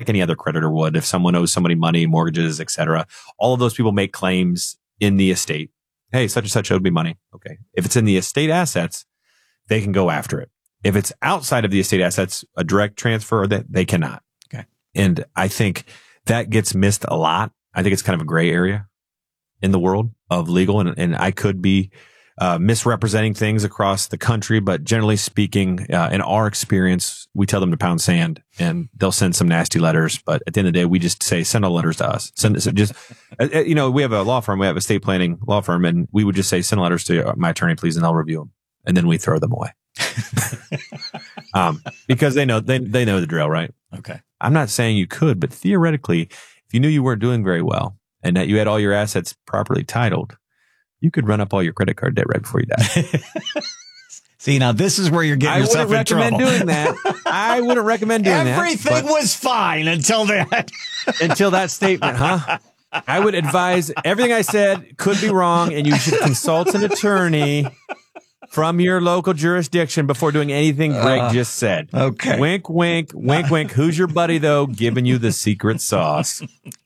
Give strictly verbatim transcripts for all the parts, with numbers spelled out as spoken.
like any other creditor would. If someone owes somebody money, mortgages, et cetera, all of those people make claims in the estate. Hey, such and such owed me money. Okay. If it's in the estate assets, they can go after it. If it's outside of the estate assets, a direct transfer, that they cannot. Okay. And I think that gets missed a lot. I think it's kind of a gray area in the world of legal. And, and I could be Uh, misrepresenting things across the country, but generally speaking, uh, in our experience, we tell them to pound sand, and they'll send some nasty letters. But at the end of the day, we just say send all letters to us. Send this, just uh, you know, we have a law firm, we have a estate planning law firm, and we would just say send letters to my attorney, please, and I'll review them, and then we throw them away. um, because they know they they know the drill, right? Okay. I'm not saying you could, but theoretically, if you knew you weren't doing very well and that you had all your assets properly titled, you could run up all your credit card debt right before you die. See, now this is where you're getting I yourself wouldn't in recommend trouble. doing that. I wouldn't recommend doing Everything that. Everything was fine until that. Until that statement, huh? I would advise everything I said could be wrong, and you should consult an attorney from your local jurisdiction before doing anything Greg uh, just said. Okay. Wink, wink, wink, wink. Who's your buddy, though, giving you the secret sauce?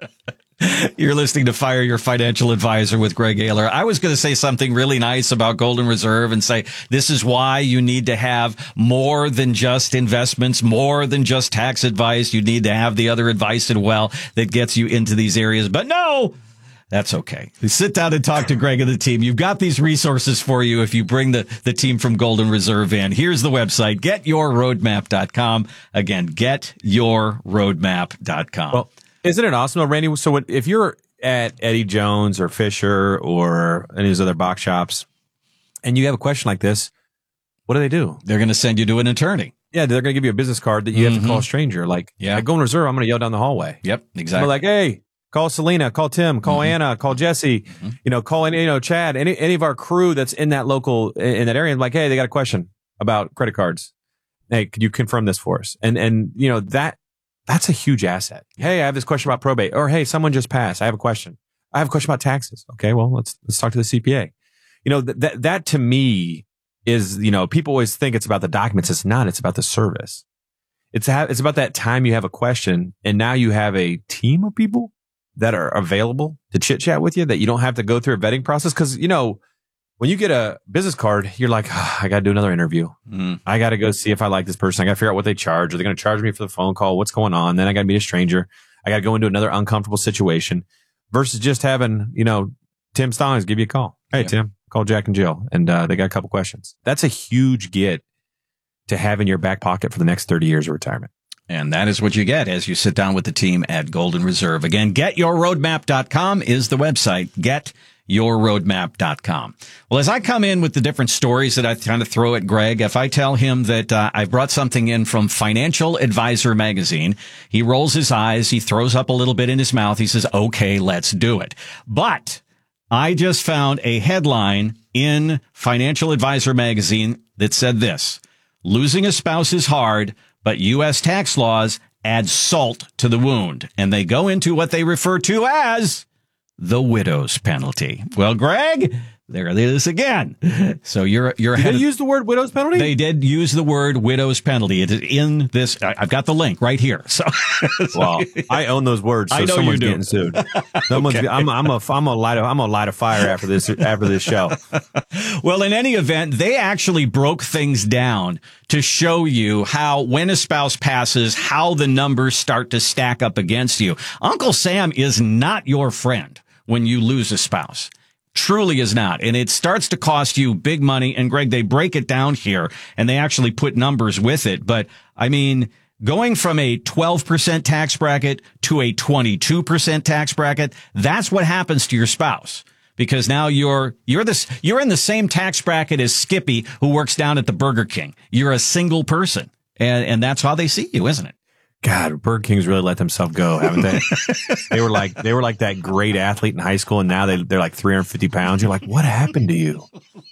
You're listening to Fire Your Financial Advisor with Greg Ayler. I was going to say something really nice about Golden Reserve and say this is why you need to have more than just investments, more than just tax advice. You need to have the other advice as well that gets you into these areas. But no, that's okay. Sit down and talk to Greg and the team. You've got these resources for you if you bring the, the team from Golden Reserve in. Here's the website, get your roadmap dot com. Again, get your roadmap dot com. Well, isn't it awesome, though, Randy? So what, if you're at Eddie Jones or Fisher or any of those other box shops and you have a question like this, what do they do? They're going to send you to an attorney. Yeah, they're going to give you a business card that you Mm-hmm. have to call a stranger. Like, yeah. at Golden Reserve, I'm going to yell down the hallway. Yep, exactly. I'm like, hey, call Selena, call Tim, call Mm-hmm. Anna, call Jesse, Mm-hmm. you know, call any, you know, Chad, any, any of our crew that's in that local, in that area. And like, hey, they got a question about credit cards. Hey, could you confirm this for us? And, and, you know, that, that's a huge asset. Hey, I have this question about probate, or hey, someone just passed. I have a question. I have a question about taxes. Okay, well, let's let's talk to the C P A. You know, th- that that to me is, you know, people always think it's about the documents. It's not. It's about the service. It's ha- it's about that time you have a question, and now you have a team of people that are available to chit chat with you. That you don't have to go through a vetting process, because you know, when you get a business card, you're like, oh, I got to do another interview. Mm. I got to go see if I like this person. I got to figure out what they charge. Are they going to charge me for the phone call? What's going on? Then I got to meet a stranger. I got to go into another uncomfortable situation versus just having, you know, Tim Stallings give you a call. Hey, yeah. Tim, call Jack and Jill. And uh, they got a couple questions. That's a huge get to have in your back pocket for the next thirty years of retirement. And that is what you get as you sit down with the team at Golden Reserve. Again, get your roadmap dot com is the website. Get your roadmap dot com. Well, as I come in with the different stories that I kind of throw at Greg, if I tell him that uh, I brought something in from Financial Advisor magazine, he rolls his eyes, he throws up a little bit in his mouth, he says, okay, let's do it. But I just found a headline in Financial Advisor magazine that said this: losing a spouse is hard, but U S tax laws add salt to the wound. And they go into what they refer to as the widow's penalty. Well, Greg, there it is again. So you're you're Did ahead they of, use the word widow's penalty? They did use the word widow's penalty. It is in this. I, I've got the link right here. So, well, I own those words. So I know someone's you do. getting sued. Someone's. Okay. I'm. I'm a. I'm a light. A, I'm a light a fire after this. After this show. Well, in any event, they actually broke things down to show you how, when a spouse passes, how the numbers start to stack up against you. Uncle Sam is not your friend when you lose a spouse. Truly is not. And it starts to cost you big money. And Greg, they break it down here and they actually put numbers with it. But I mean, going from a twelve percent tax bracket to a twenty-two percent tax bracket, that's what happens to your spouse. Because now you're, you're this, you're in the same tax bracket as Skippy, who works down at the Burger King. You're a single person. And, and that's how they see you, isn't it? God, Burger King's really let themselves go, haven't they? They were like, they were like that great athlete in high school, and now they, they're like three hundred fifty pounds. You're like, what happened to you?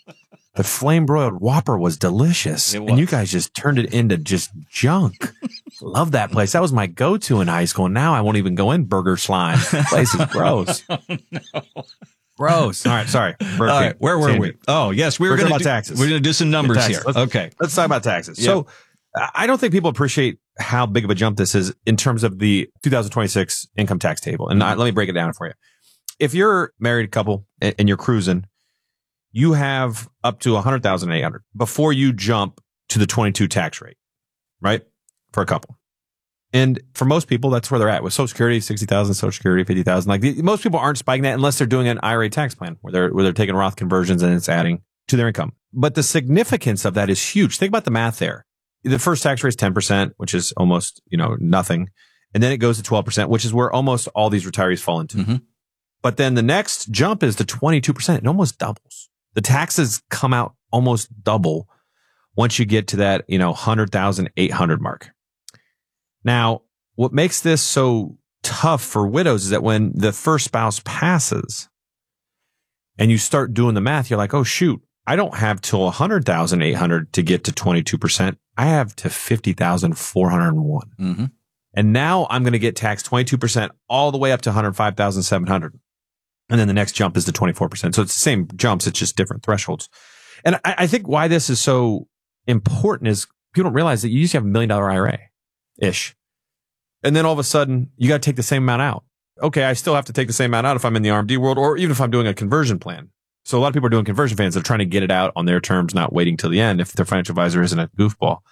The flame broiled Whopper was delicious, It was. and you guys just turned it into just junk. Love that place. That was my go-to in high school, and now I won't even go in Burger Slime. That place is gross. Oh, no. Gross. All right, sorry. Burger All King. right, where were Tangent. we? Oh, yes, we were We're going talking to about taxes. We're going to do some numbers Taxes. here. Let's, Okay. Let's talk about taxes. Yeah. So I don't think people appreciate how big of a jump this is in terms of the two thousand twenty-six income tax table. And I, let me break it down for you. If you're a married couple and, and you're cruising, you have up to one hundred thousand eight hundred before you jump to the twenty-two tax rate, right? For a couple. And for most people, that's where they're at with Social Security, sixty thousand, Social Security, fifty thousand. Like the, most people aren't spiking that unless they're doing an I R A tax plan where they're, where they're taking Roth conversions and it's adding to their income. But the significance of that is huge. Think about the math there. The first tax rate is ten percent, which is almost, you know, nothing. And then it goes to twelve percent, which is where almost all these retirees fall into. Mm-hmm. But then the next jump is to twenty-two percent. It almost doubles. The taxes come out almost double once you get to that, you know, one hundred thousand eight hundred mark. Now, what makes this so tough for widows is that when the first spouse passes and you start doing the math, you're like, oh, shoot, I don't have till one hundred thousand eight hundred to get to twenty-two percent. I have to fifty thousand four hundred one. Mm-hmm. And now I'm going to get taxed twenty-two percent all the way up to one hundred five thousand seven hundred. And then the next jump is to twenty-four percent. So it's the same jumps. It's just different thresholds. And I, I think why this is so important is people don't realize that you used to have a million dollar I R A ish. And then all of a sudden you got to take the same amount out. Okay. I still have to take the same amount out if I'm in the R M D world or even if I'm doing a conversion plan. So a lot of people are doing conversion plans. They're trying to get it out on their terms, not waiting till the end if their financial advisor isn't a goofball.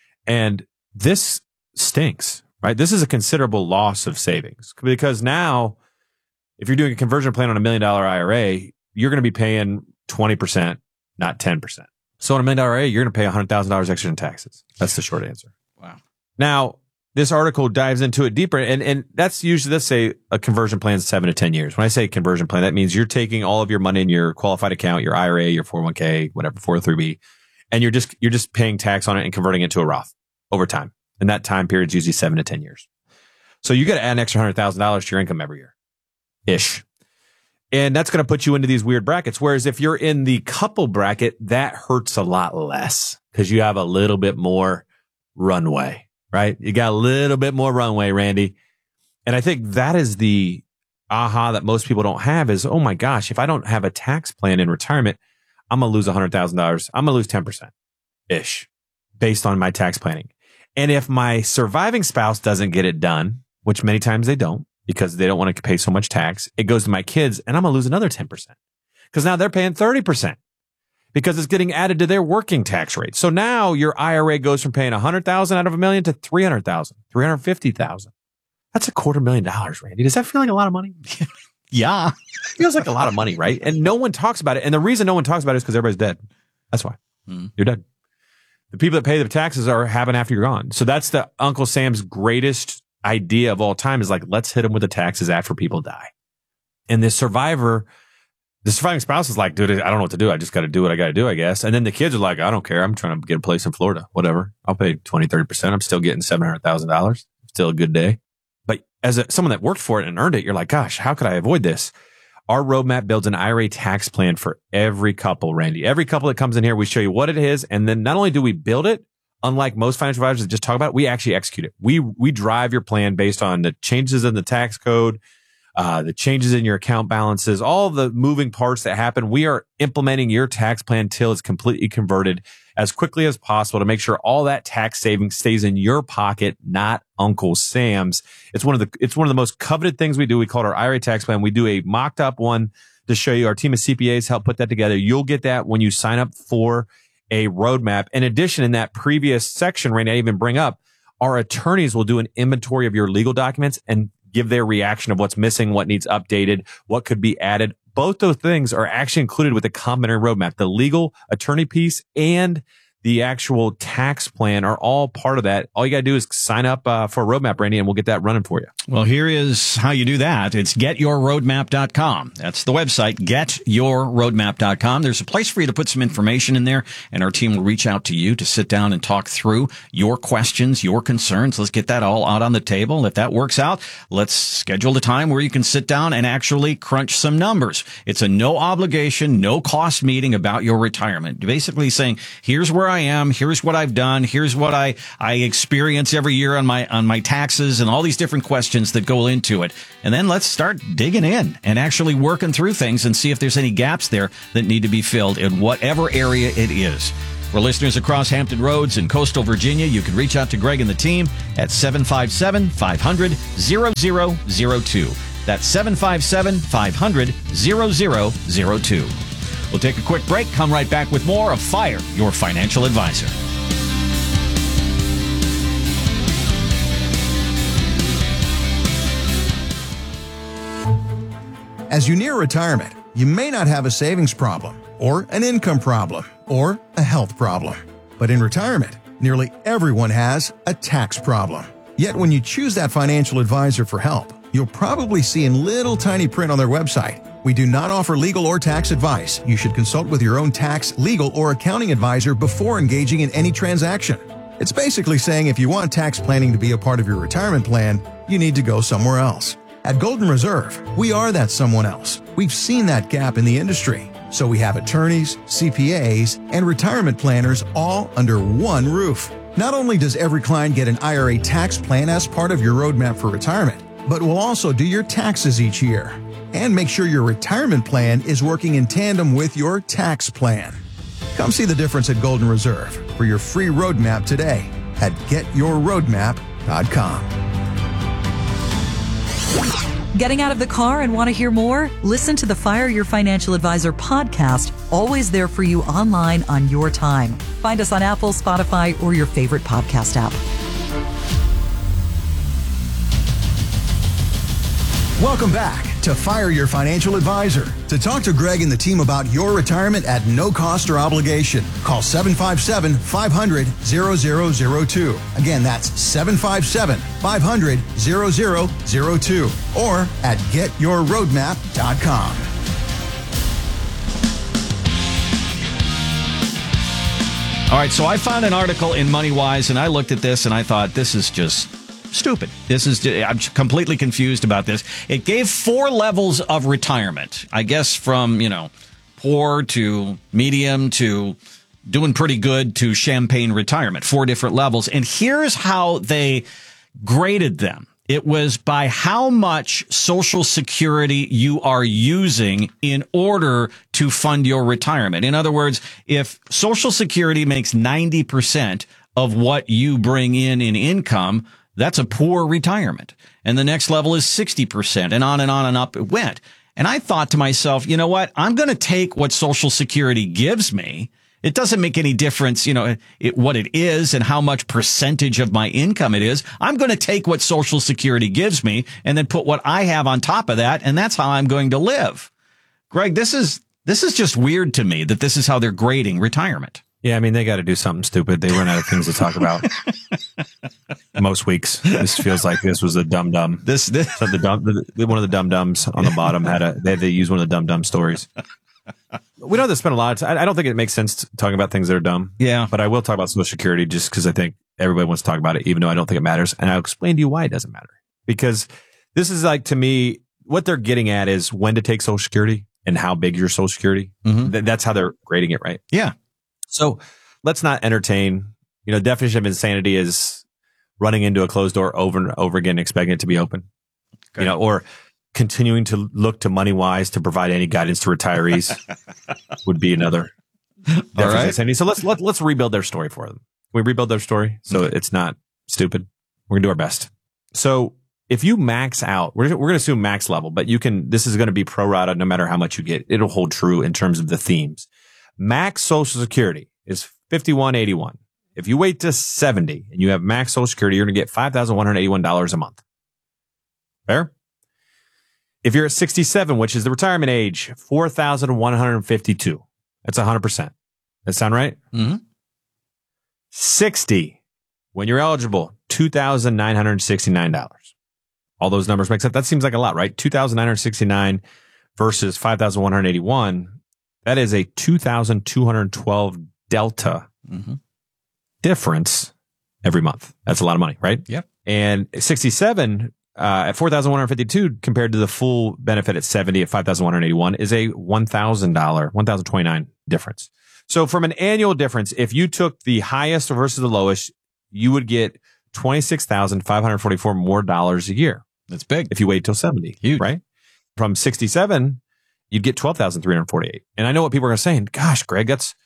And this stinks, right? This is a considerable loss of savings because now if you're doing a conversion plan on a million dollar I R A, you're going to be paying twenty percent, not ten percent. So on a million dollar I R A, you're going to pay one hundred thousand dollars extra in taxes. That's the short answer. Wow. Now, this article dives into it deeper, and, and that's usually, let's say a conversion plan is seven to ten years. When I say conversion plan, that means you're taking all of your money in your qualified account, your I R A, your four oh one k, whatever, four oh three b, and you're just, you're just paying tax on it and converting it to a Roth over time. And that time period is usually seven to ten years. So you got to add an extra one hundred thousand dollars to your income every year ish. And that's going to put you into these weird brackets. Whereas if you're in the couple bracket, that hurts a lot less because you have a little bit more runway. Right? You got a little bit more runway, Randy. And I think that is the aha that most people don't have is, oh my gosh, if I don't have a tax plan in retirement, I'm going to lose one hundred thousand dollars. I'm going to lose ten percent ish based on my tax planning. And if my surviving spouse doesn't get it done, which many times they don't because they don't want to pay so much tax, it goes to my kids and I'm going to lose another ten percent because now they're paying thirty percent. Because it's getting added to their working tax rate. So now your I R A goes from paying one hundred thousand out of a million to three hundred thousand, three hundred fifty thousand. That's a quarter million dollars, Randy. Does that feel like a lot of money? Yeah. It feels like a lot of money, right? And no one talks about it. And the reason no one talks about it is because everybody's dead. That's why. Mm. You're dead. The people that pay the taxes are having after you're gone. So that's the Uncle Sam's greatest idea of all time is like, let's hit them with the taxes after people die. And this survivor The surviving spouse is like, dude, I don't know what to do. I just got to do what I got to do, I guess. And then the kids are like, I don't care. I'm trying to get a place in Florida, whatever. I'll pay twenty, thirty percent. I'm still getting seven hundred thousand dollars. Still a good day. But as a, someone that worked for it and earned it, you're like, gosh, how could I avoid this? Our roadmap builds an I R A tax plan for every couple, Randy. Every couple that comes in here, we show you what it is. And then not only do we build it, unlike most financial advisors that just talk about it, we actually execute it. We, we drive your plan based on the changes in the tax code, Uh, the changes in your account balances, all the moving parts that happen. We are implementing your tax plan till it's completely converted as quickly as possible to make sure all that tax savings stays in your pocket, not Uncle Sam's. It's one of the, it's one of the most coveted things we do. We call it our I R A tax plan. We do a mocked up one to show you. Our team of C P As help put that together. You'll get that when you sign up for a roadmap. In addition, in that previous section, Randy, I even bring up, our attorneys will do an inventory of your legal documents and give their reaction of what's missing, what needs updated, what could be added. Both those things are actually included with the complimentary roadmap. The legal attorney piece and the actual tax plan are all part of that. All you got to do is sign up uh, for a roadmap, Randy, and we'll get that running for you. Well, here is how you do that. It's get your roadmap dot com. That's the website, get your roadmap dot com. There's a place for you to put some information in there, and our team will reach out to you to sit down and talk through your questions, your concerns. Let's get that all out on the table. If that works out, let's schedule a time where you can sit down and actually crunch some numbers. It's a no obligation, no cost meeting about your retirement. Basically saying, here's where I am, here's what I've done, here's what I, I experience every year on my, on my taxes and all these different questions that go into it. And then let's start digging in and actually working through things and see if there's any gaps there that need to be filled in whatever area it is. For listeners across Hampton Roads and coastal Virginia, you can reach out to Greg and the team at seven five seven, five hundred, zero zero zero two. That's seven five seven, five hundred, zero zero zero two. We'll take a quick break, come right back with more of Fire Your Financial Advisor. As you near retirement, you may not have a savings problem, or an income problem, or a health problem. But in retirement, nearly everyone has a tax problem. Yet when you choose that financial advisor for help, you'll probably see in little tiny print on their website, "We do not offer legal or tax advice. You should consult with your own tax, legal, or accounting advisor before engaging in any transaction." It's basically saying if you want tax planning to be a part of your retirement plan, you need to go somewhere else. At Golden Reserve, we are that someone else. We've seen that gap in the industry. So we have attorneys, C P As, and retirement planners all under one roof. Not only does every client get an I R A tax plan as part of your roadmap for retirement, but we'll also do your taxes each year and make sure your retirement plan is working in tandem with your tax plan. Come see the difference at Golden Reserve for your free roadmap today at get your roadmap dot com. Getting out of the car and want to hear more? Listen to the Fire Your Financial Advisor podcast, always there for you online on your time. Find us on Apple, Spotify, or your favorite podcast app. Welcome back to Fire Your Financial Advisor. To talk to Greg and the team about your retirement at no cost or obligation, call seven five seven, five hundred, zero zero zero two. Again, that's seven five seven, five hundred, zero zero zero two or at get your roadmap dot com. All right, so I found an article in MoneyWise, and I looked at this, and I thought, this is just stupid. This is, I'm completely confused about this. It gave four levels of retirement, I guess from, you know, poor to medium to doing pretty good to champagne retirement, four different levels. And here's how they graded them. It was by how much Social Security you are using in order to fund your retirement. In other words, if Social Security makes ninety percent of what you bring in in income, that's a poor retirement. And the next level is sixty percent, and on and on and up it went. And I thought to myself, you know what? I'm going to take what Social Security gives me. It doesn't make any difference, you know, it, what it is and how much percentage of my income it is. I'm going to take what Social Security gives me and then put what I have on top of that, and that's how I'm going to live. Greg, this is this is just weird to me that this is how they're grading retirement. Yeah, I mean, they got to do something stupid. They run out of things to talk about. Most weeks, this feels like this was a dum dum. This, this so the dumb, the, one of the dum dums on the bottom had a. They had to use one of the dum dum stories. We don't have to spend a lot of time. I don't think it makes sense talking about things that are dumb. Yeah, but I will talk about Social Security just because I think everybody wants to talk about it, even though I don't think it matters. And I'll explain to you why it doesn't matter. Because this is like, to me, what they're getting at is when to take Social Security and how big your Social Security. Mm-hmm. Th- that's how they're grading it, right? Yeah. So let's not entertain, you know, definition of insanity is running into a closed door over and over again, expecting it to be open, okay. You know, or continuing to look to MoneyWise to provide any guidance to retirees would be another definition right. of insanity. So let's, let, let's rebuild their story for them. Can we rebuild their story so okay. it's not stupid? We're gonna do our best. So if you max out, we're, we're going to assume max level, but you can, this is going to be pro rata no matter how much you get. It'll hold true in terms of the themes. Max Social Security is fifty-one eighty-one. If you wait to seventy and you have max Social Security, you're going to get five thousand one hundred eighty-one dollars a month. Fair? If you're at sixty-seven, which is the retirement age, four thousand one hundred fifty-two. That's one hundred percent. That sound right? Mm-hmm. sixty, when you're eligible, two thousand nine hundred sixty-nine dollars. All those numbers make sense. That seems like a lot, right? two thousand nine hundred sixty-nine versus five thousand one hundred eighty-one. That is a two thousand two hundred twelve delta mm-hmm. difference every month. That's a lot of money, right? Yep. And sixty-seven uh, at four thousand one hundred fifty-two compared to the full benefit at seventy at five thousand one hundred eighty-one is a one thousand dollars, one thousand twenty-nine difference. So from an annual difference, if you took the highest versus the lowest, you would get twenty-six thousand five hundred forty-four more dollars a year. That's big. If you wait till seventy, huge, right? From sixty-seven, you'd get twelve thousand three hundred forty-eight. And I know what people are saying. Gosh, Greg, that's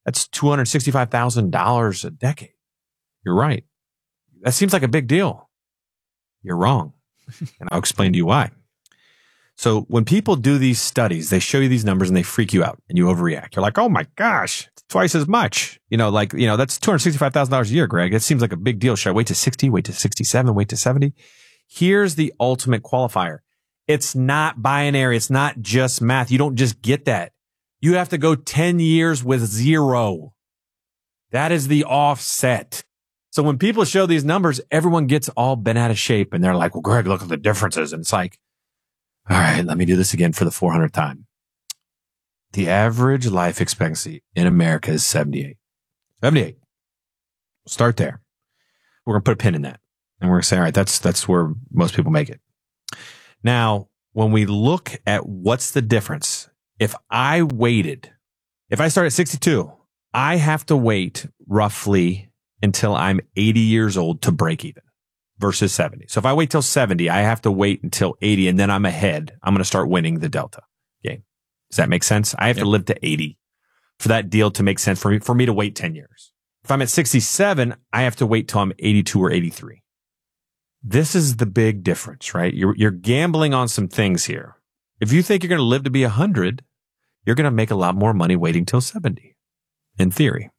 That's two hundred sixty-five thousand dollars a decade. You're right. That seems like a big deal. You're wrong. And I'll explain to you why. So when people do these studies, they show you these numbers and they freak you out and you overreact. You're like, oh my gosh, it's twice as much. You know, like, you know, that's two hundred sixty-five thousand dollars a year, Greg. That seems like a big deal. Should I wait to sixty, wait to sixty-seven, wait to seventy? Here's the ultimate qualifier. It's not binary. It's not just math. You don't just get that. You have to go ten years with zero. That is the offset. So when people show these numbers, everyone gets all bent out of shape and they're like, well, Greg, look at the differences. And it's like, all right, let me do this again for the four hundredth time. The average life expectancy in America is seventy-eight. seventy-eight. Start there. We're going to put a pin in that. And we're going to say, all right, that's, that's where most people make it. Now, when we look at what's the difference, if I waited, if I start at sixty-two, I have to wait roughly until I'm eighty years old to break even versus seventy. So if I wait till seventy, I have to wait until eighty and then I'm ahead. I'm going to start winning the delta game. Does that make sense? I have yep. to live to eighty for that deal to make sense for me, for me to wait ten years. If I'm at sixty-seven, I have to wait till I'm eighty-two or eighty-three. This is the big difference, right? You're, you're gambling on some things here. If you think you're going to live to be one hundred, you're going to make a lot more money waiting till seventy, in theory.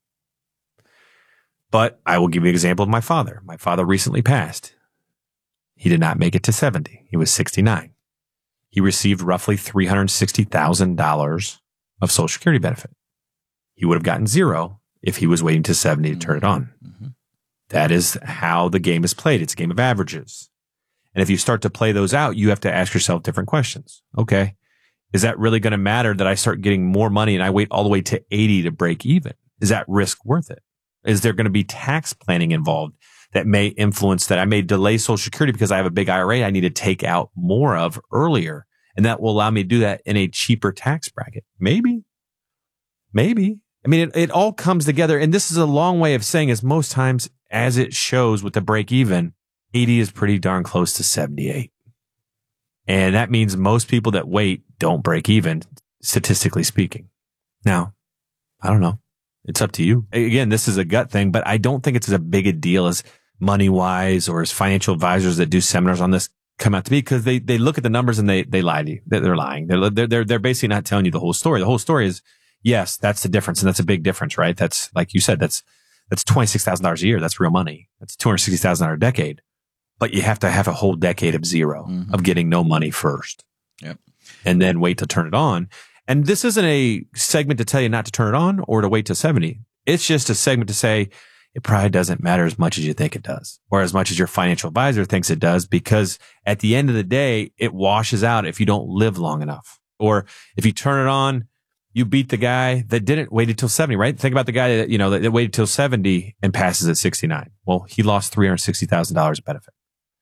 But I will give you an example of my father. My father recently passed. He did not make it to seventy. He was sixty-nine. He received roughly three hundred sixty thousand dollars of Social Security benefit. He would have gotten zero if he was waiting to seventy to turn it on. Mm-hmm. That is how the game is played. It's a game of averages. And if you start to play those out, you have to ask yourself different questions. Okay, is that really going to matter that I start getting more money and I wait all the way to eighty to break even? Is that risk worth it? Is there going to be tax planning involved that may influence that? I may delay Social Security because I have a big I R A I need to take out more of earlier. And that will allow me to do that in a cheaper tax bracket. Maybe. Maybe. I mean, it, it all comes together. And this is a long way of saying is most times, as it shows with the break even, eighty is pretty darn close to seventy-eight. And that means most people that wait don't break even, statistically speaking. Now, I don't know. It's up to you. Again, this is a gut thing, but I don't think it's as big a deal as MoneyWise or as financial advisors that do seminars on this come out to be, because they, they look at the numbers and they, they lie to you. They're, they're lying. They're, they're, they're basically not telling you the whole story. The whole story is, yes, that's the difference. And that's a big difference, right? That's, like you said, that's, that's twenty-six thousand dollars a year. That's real money. That's two hundred sixty thousand dollars a decade. But you have to have a whole decade of zero, mm-hmm. of getting no money first. Yep. And then wait to turn it on. And this isn't a segment to tell you not to turn it on or to wait till seventy. It's just a segment to say it probably doesn't matter as much as you think it does, or as much as your financial advisor thinks it does, because at the end of the day, it washes out if you don't live long enough. Or if you turn it on, you beat the guy that didn't wait until seventy, right? Think about the guy that, you know, that waited till seventy and passes at sixty-nine. Well, he lost three hundred sixty thousand dollars of benefit.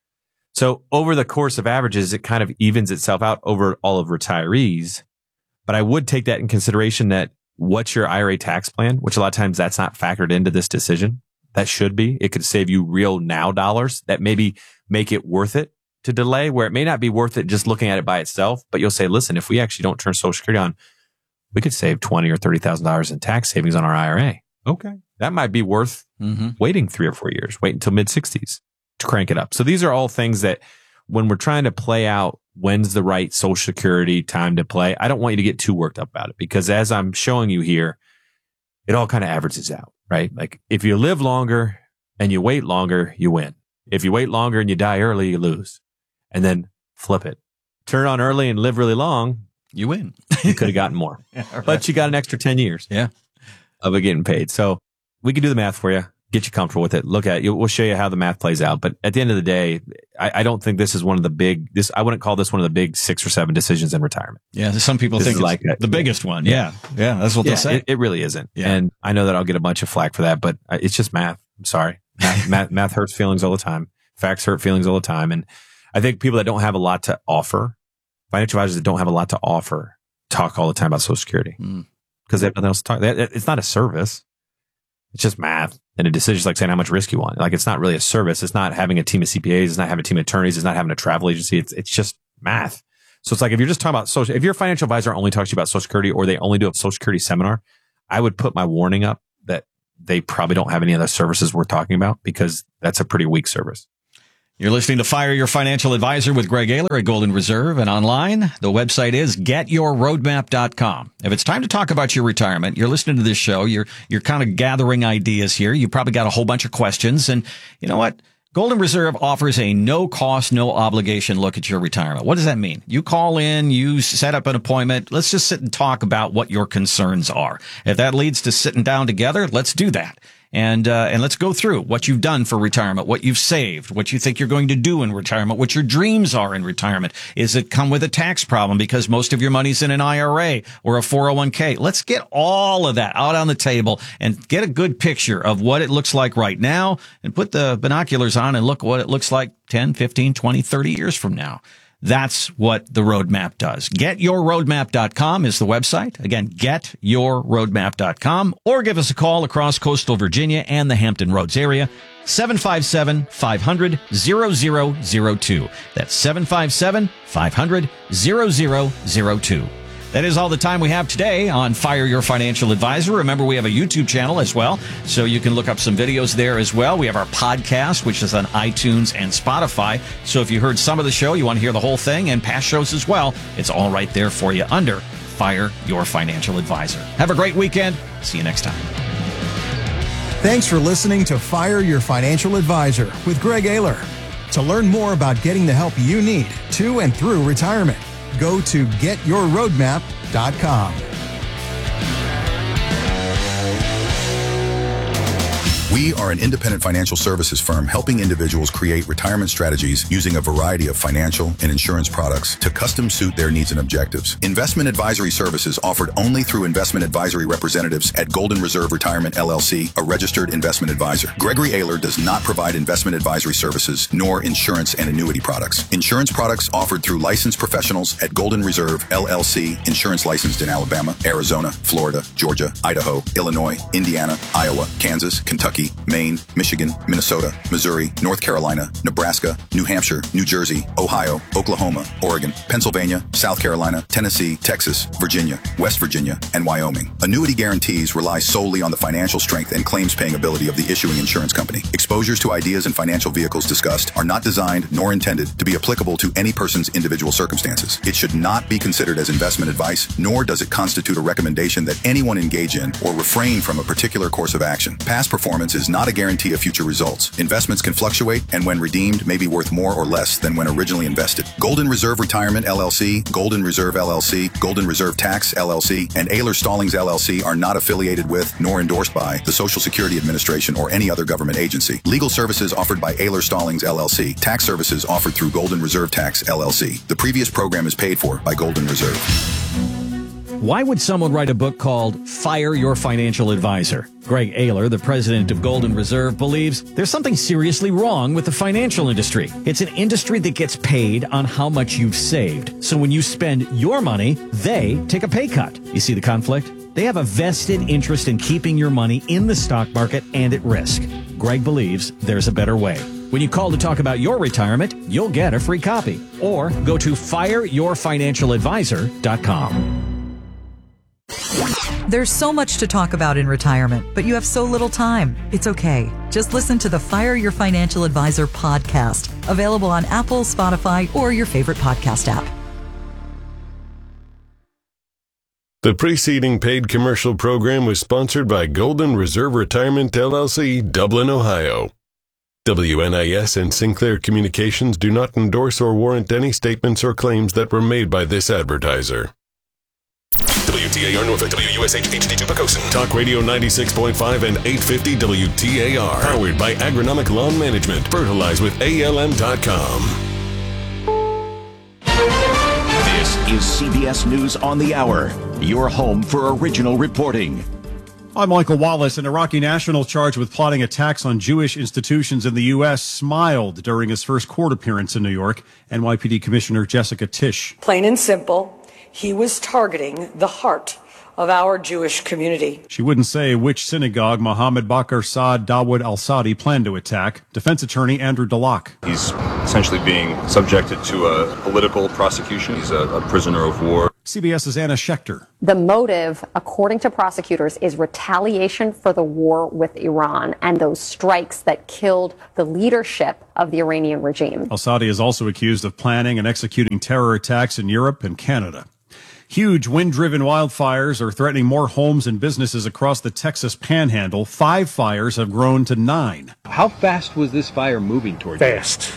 So over the course of averages, it kind of evens itself out over all of retirees. But I would take that in consideration that what's your I R A tax plan, which a lot of times that's not factored into this decision. That should be. It could save you real now dollars that maybe make it worth it to delay, where it may not be worth it just looking at it by itself. But you'll say, listen, if we actually don't turn Social Security on, we could save twenty thousand dollars or thirty thousand dollars in tax savings on our I R A. Okay. That might be worth mm-hmm. waiting three or four years, wait until mid sixties to crank it up. So these are all things that when we're trying to play out when's the right Social Security time to play, I don't want you to get too worked up about it, because as I'm showing you here, it all kind of averages out, right? Like if you live longer and you wait longer, you win. If you wait longer and you die early, you lose. And then flip it. Turn on early and live really long, you win. You could have gotten more, yeah, right. But you got an extra ten years yeah. of it getting paid. So we can do the math for you. Get you comfortable with it. Look at it. We'll show you how the math plays out. But at the end of the day, I, I don't think this is one of the big, this, I wouldn't call this one of the big six or seven decisions in retirement. Yeah. Some people this think it's like the that. biggest one. Yeah. Yeah. That's what yeah, they'll say. It, it really isn't. Yeah. And I know that I'll get a bunch of flack for that, but it's just math. I'm sorry. Math, math, math hurts feelings all the time. Facts hurt feelings all the time. And I think people that don't have a lot to offer, financial advisors that don't have a lot to offer, talk all the time about Social Security because mm. they have nothing else to talk. It's not a service. It's just math. And a decision is like saying how much risk you want. Like it's not really a service. It's not having a team of C P As. It's not having a team of attorneys. It's not having a travel agency. It's it's just math. So it's like if you're just talking about social, if your financial advisor only talks to you about Social Security, or they only do a Social Security seminar, I would put my warning up that they probably don't have any of the services we're talking about, because that's a pretty weak service. You're listening to Fire Your Financial Advisor with Greg Ayler at Golden Reserve, and online, the website is get your roadmap dot com. If it's time to talk about your retirement, you're listening to this show, you're you're kind of gathering ideas here. You probably got a whole bunch of questions, and you know what? Golden Reserve offers a no-cost, no-obligation look at your retirement. What does that mean? You call in, you set up an appointment. Let's just sit and talk about what your concerns are. If that leads to sitting down together, let's do that. And, uh, and let's go through what you've done for retirement, what you've saved, what you think you're going to do in retirement, what your dreams are in retirement. Is it come with a tax problem because most of your money's in an I R A or a four oh one k? Let's get all of that out on the table and get a good picture of what it looks like right now, and put the binoculars on and look what it looks like ten, fifteen, twenty, thirty years from now. That's what the roadmap does. get your roadmap dot com is the website. Again, get your roadmap dot com, or give us a call across coastal Virginia and the Hampton Roads area. seven five seven, five hundred, zero zero zero two. That's seven five seven, five hundred, zero zero zero two. That is all the time we have today on Fire Your Financial Advisor. Remember, we have a YouTube channel as well, so you can look up some videos there as well. We have our podcast, which is on iTunes and Spotify. So if you heard some of the show, you want to hear the whole thing, and past shows as well, it's all right there for you under Fire Your Financial Advisor. Have a great weekend. See you next time. Thanks for listening to Fire Your Financial Advisor with Greg Ayler. To learn more about getting the help you need to and through retirement, go to get your roadmap dot com. We are an independent financial services firm helping individuals create retirement strategies using a variety of financial and insurance products to custom suit their needs and objectives. Investment advisory services offered only through investment advisory representatives at Golden Reserve Retirement L L C, a registered investment advisor. Gregory Ayler does not provide investment advisory services nor insurance and annuity products. Insurance products offered through licensed professionals at Golden Reserve L L C, insurance licensed in Alabama, Arizona, Florida, Georgia, Idaho, Illinois, Indiana, Iowa, Kansas, Kentucky, Maine, Michigan, Minnesota, Missouri, North Carolina, Nebraska, New Hampshire, New Jersey, Ohio, Oklahoma, Oregon, Pennsylvania, South Carolina, Tennessee, Texas, Virginia, West Virginia, and Wyoming. Annuity guarantees rely solely on the financial strength and claims paying ability of the issuing insurance company. Exposures to ideas and financial vehicles discussed are not designed nor intended to be applicable to any person's individual circumstances. It should not be considered as investment advice, nor does it constitute a recommendation that anyone engage in or refrain from a particular course of action. Past performance is not a guarantee of future results. Investments can fluctuate, and when redeemed may be worth more or less than when originally invested. Golden Reserve Retirement L L C, Golden Reserve L L C, Golden Reserve Tax L L C, and Ayler Stallings L L C are not affiliated with nor endorsed by the Social Security Administration or any other government agency. Legal services offered by Ayler Stallings L L C. Tax services offered through Golden Reserve Tax L L C. The previous program is paid for by Golden Reserve. Why would someone write a book called Fire Your Financial Advisor? Greg Ayler, the president of Golden Reserve, believes there's something seriously wrong with the financial industry. It's an industry that gets paid on how much you've saved. So when you spend your money, they take a pay cut. You see the conflict? They have a vested interest in keeping your money in the stock market and at risk. Greg believes there's a better way. When you call to talk about your retirement, you'll get a free copy. Or go to fire your financial advisor dot com. There's so much to talk about in retirement, but you have so little time. It's okay. Just listen to the Fire Your Financial Advisor podcast, available on Apple, Spotify, or your favorite podcast app. The preceding paid commercial program was sponsored by Golden Reserve Retirement L L C, Dublin, Ohio. W N I S and Sinclair Communications do not endorse or warrant any statements or claims that were made by this advertiser. W T A R Norfolk, W U S H H D two Pocosin. Talk Radio ninety-six point five and eight fifty W T A R. Powered by Agronomic Lawn Management. Fertilize with A L M dot com. This is C B S News on the Hour, your home for original reporting. I'm Michael Wallace. An Iraqi national charged with plotting attacks on Jewish institutions in the U S smiled during his first court appearance in New York. N Y P D Commissioner Jessica Tisch. Plain and simple, he was targeting the heart of our Jewish community. She wouldn't say which synagogue Mohammed Bakr Saad Dawood al-Saadi planned to attack. Defense attorney Andrew Dulac. He's essentially being subjected to a political prosecution. He's a, a prisoner of war. CBS's Anna Schechter. The motive, according to prosecutors, is retaliation for the war with Iran and those strikes that killed the leadership of the Iranian regime. Al-Saadi is also accused of planning and executing terror attacks in Europe and Canada. Huge wind-driven wildfires are threatening more homes and businesses across the Texas Panhandle. Five fires have grown to nine. How fast was this fire moving toward you? Fast.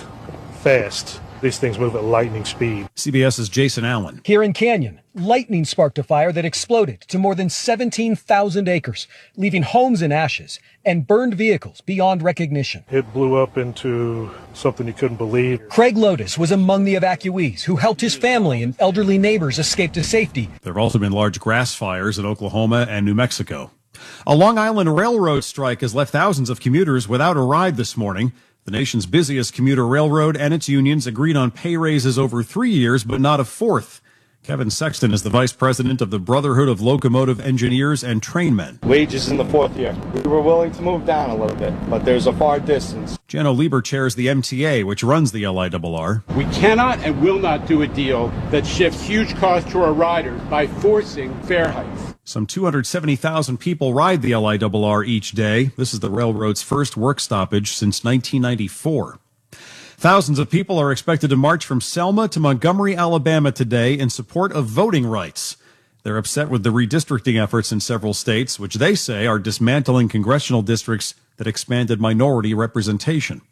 Fast. These things move at lightning speed. CBS's Jason Allen. Here in Canyon, lightning sparked a fire that exploded to more than seventeen thousand acres, leaving homes in ashes and burned vehicles beyond recognition. It blew up into something you couldn't believe. Craig Lotus was among the evacuees who helped his family and elderly neighbors escape to safety. There have also been large grass fires in Oklahoma and New Mexico. A Long Island Railroad strike has left thousands of commuters without a ride this morning. The nation's busiest commuter railroad and its unions agreed on pay raises over three years, but not a fourth. Kevin Sexton is the vice president of the Brotherhood of Locomotive Engineers and Trainmen. Wages in the fourth year. We were willing to move down a little bit, but there's a far distance. Jano Lieber chairs the M T A, which runs the L I R R. We cannot and will not do a deal that shifts huge costs to our riders by forcing fare hikes. Some two hundred seventy thousand people ride the L I R R each day. This is the railroad's first work stoppage since nineteen ninety-four. Thousands of people are expected to march from Selma to Montgomery, Alabama today in support of voting rights. They're upset with the redistricting efforts in several states, which they say are dismantling congressional districts that expanded minority representation.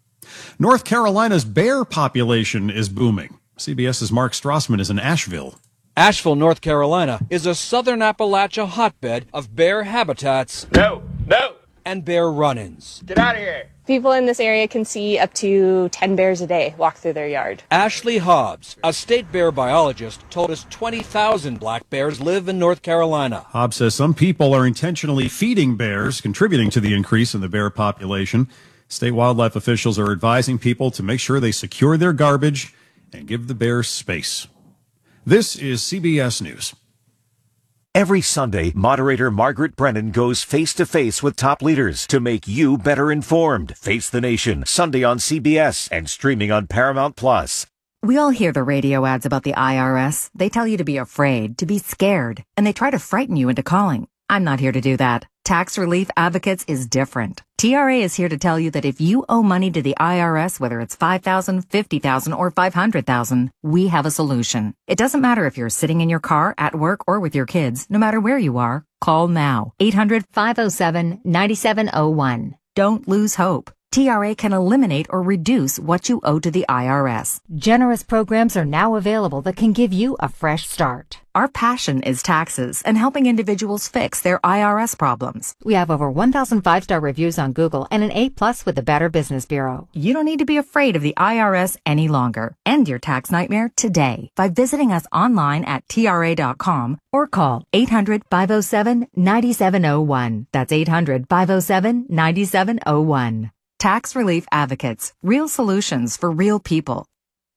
North Carolina's bear population is booming. CBS's Mark Strassman is in Asheville. Asheville, North Carolina, is a southern Appalachia hotbed of bear habitats. No, no. And bear run-ins. Get out of here. People in this area can see up to ten bears a day walk through their yard. Ashley Hobbs, a state bear biologist, told us twenty thousand black bears live in North Carolina. Hobbs says some people are intentionally feeding bears, contributing to the increase in the bear population. State wildlife officials are advising people to make sure they secure their garbage and give the bears space. This is C B S News. Every Sunday, moderator Margaret Brennan goes face-to-face with top leaders to make you better informed. Face the Nation, Sunday on C B S and streaming on Paramount Plus. We all hear the radio ads about the I R S. They tell you to be afraid, to be scared, and they try to frighten you into calling. I'm not here to do that. Tax Relief Advocates is different. T R A is here to tell you that if you owe money to the I R S, whether it's five thousand dollars, fifty thousand dollars, or five hundred thousand dollars, we have a solution. It doesn't matter if you're sitting in your car, at work, or with your kids. No matter where you are, call now. eight hundred, five oh seven, nine seven oh one. Don't lose hope. T R A can eliminate or reduce what you owe to the I R S. Generous programs are now available that can give you a fresh start. Our passion is taxes and helping individuals fix their I R S problems. We have over one thousand five-star reviews on Google and an A plus with the Better Business Bureau. You don't need to be afraid of the I R S any longer. End your tax nightmare today by visiting us online at T R A dot com or call eight hundred, five oh seven, nine seven oh one. That's eight hundred, five oh seven, nine seven oh one. Tax Relief Advocates. Real solutions for real people.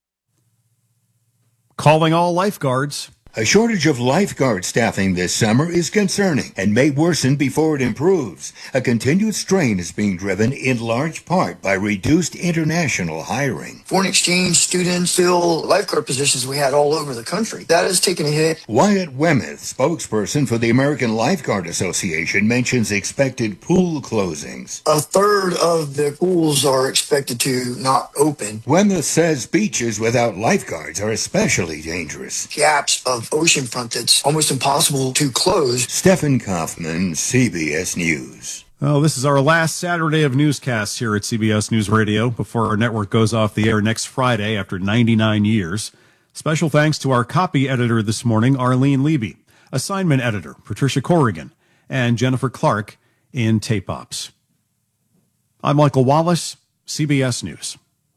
Calling all lifeguards. A shortage of lifeguard staffing this summer is concerning and may worsen before it improves. A continued strain is being driven in large part by reduced international hiring. Foreign exchange students fill lifeguard positions we had all over the country. That has taken a hit. Wyatt Wemeth, spokesperson for the American Lifeguard Association, mentions expected pool closings. A third of the pools are expected to not open. Wemeth says beaches without lifeguards are especially dangerous. Gaps of oceanfront that's almost impossible to close. Stephen Kaufman, C B S News. Well, this is our last Saturday of newscasts here at C B S News Radio before our network goes off the air next Friday after ninety-nine years. Special thanks to our copy editor this morning, Arlene Levy, assignment editor, Patricia Corrigan, and Jennifer Clark in Tape Ops. I'm Michael Wallace, C B S News.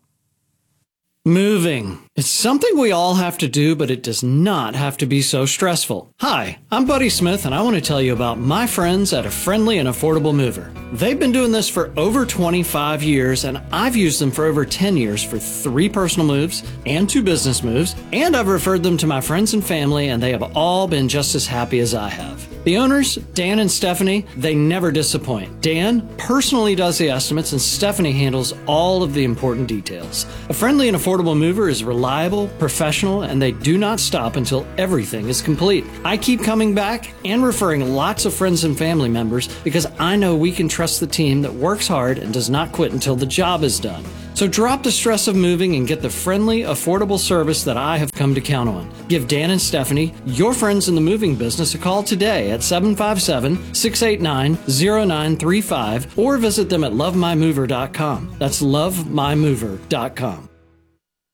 Moving. It's something we all have to do, but it does not have to be so stressful. Hi, I'm Buddy Smith, and I want to tell you about my friends at A Friendly and Affordable Mover. They've been doing this for over twenty-five years, and I've used them for over ten years for three personal moves and two business moves, and I've referred them to my friends and family, and they have all been just as happy as I have. The owners, Dan and Stephanie, they never disappoint. Dan personally does the estimates and Stephanie handles all of the important details. A friendly and affordable mover is reliable, professional, and they do not stop until everything is complete. I keep coming back and referring lots of friends and family members because I know we can trust the team that works hard and does not quit until the job is done. So drop the stress of moving and get the friendly, affordable service that I have come to count on. Give Dan and Stephanie, your friends in the moving business, a call today at seven five seven, six eight nine, zero nine three five or visit them at love my mover dot com. That's love my mover dot com.